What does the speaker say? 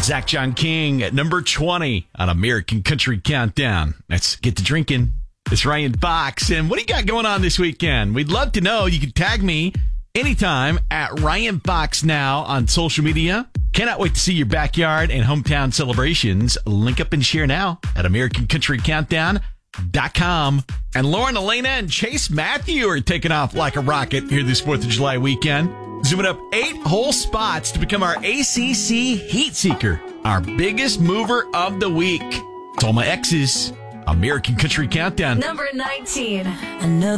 Zach John King at number 20 on American Country Countdown. Let's get to drinking. It's Ryan Fox. And what do you got going on this weekend? We'd love to know. You can tag me anytime at Ryan Fox Now on social media. Cannot wait to see your backyard and hometown celebrations. Link up and share now at AmericanCountryCountdown.com. And Lauren, Elena, and Chase Matthew are taking off like a rocket here this 4th of July weekend. Zooming up 8 whole spots to become our ACC Heat Seeker, our biggest mover of the week. It's all my exes. American Country Countdown. Number 19. Another